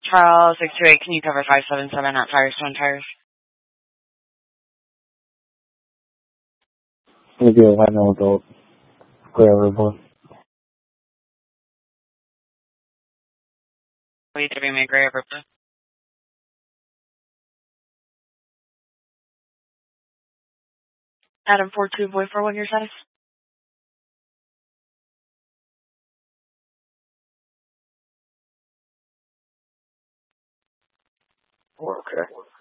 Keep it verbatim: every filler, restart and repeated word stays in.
Charles, six two eight, can you cover five seven seven at Firestone Tires? 那个还没有走，贵二波。 We did we make gray over blue? Adam four two boy for one your size? Okay.